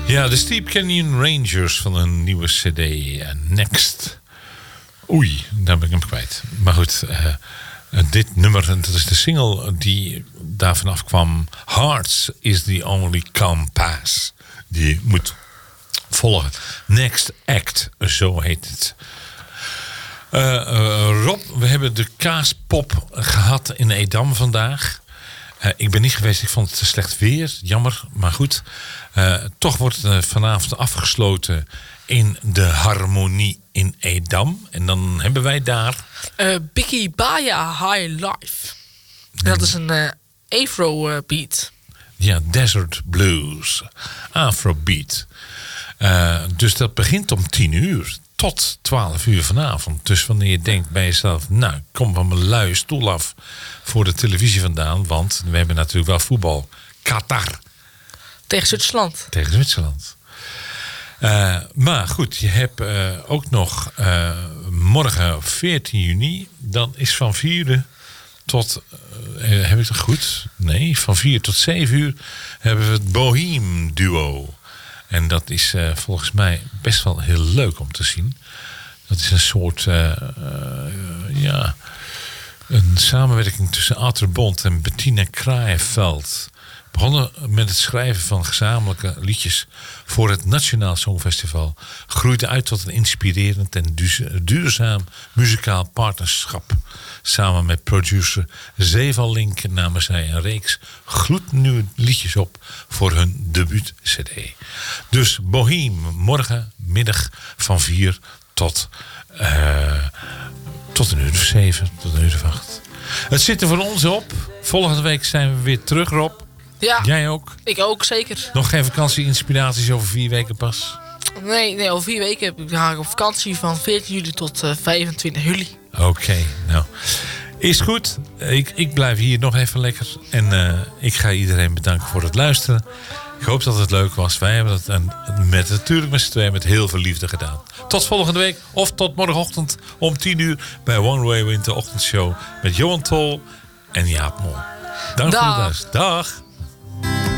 Ja, de Steep Canyon Rangers van een nieuwe cd. Next. Oei, daar ben ik hem kwijt. Maar goed, dit nummer, dat is de single die daar vanaf kwam. Hearts is the only compass. Die je moet volgen. Next Act, zo heet het. Rob, we hebben de Kaaspop gehad in Edam vandaag. Ik ben niet geweest, ik vond het te slecht weer. Jammer, maar goed. Toch wordt het vanavond afgesloten in de Harmonie in Edam. En dan hebben wij daar... Biggie Baya High Life. Dat is een Afro-beat. Ja, Desert Blues. Afrobeat. Dus dat begint om 10:00 tot 12:00 vanavond. Dus wanneer je denkt bij jezelf... nou, ik kom van mijn luie stoel af voor de televisie vandaan. Want we hebben natuurlijk wel voetbal. Qatar. Tegen Zwitserland. Tegen Zwitserland. Maar goed, je hebt ook nog morgen 14 juni. Dan is van 4 tot... heb ik het goed? Nee, van 4 tot 7:00 hebben we het Bohème Duo. En dat is volgens mij best wel heel leuk om te zien. Dat is een soort... een samenwerking tussen Arthur Bond en Bettina Kraaienveld. Begonnen met het schrijven van gezamenlijke liedjes voor het Nationaal Songfestival. Groeide uit tot een inspirerend en duurzaam muzikaal partnerschap. Samen met producer Zeval Link namen zij een reeks gloednieuwe liedjes op voor hun debuut-cd. Dus Bohème, morgenmiddag van 4 tot 1:07, tot 8:00. Het zit er voor ons op. Volgende week zijn we weer terug, Rob. Ja, jij ook? Ik ook, zeker. Nog geen vakantie-inspiraties over 4 weken pas? Nee, over 4 weken ga ik op vakantie van 14 juli tot 25 juli. Oké, nou. Is goed. Ik blijf hier nog even lekker. En ik ga iedereen bedanken voor het luisteren. Ik hoop dat het leuk was. Wij hebben het natuurlijk met z'n tweeën met heel veel liefde gedaan. Tot volgende week of tot morgenochtend om 10:00 bij One Way Winter Ochtendshow met Johan Tol en Jaap Mol. Dank voor het luisteren. Dag.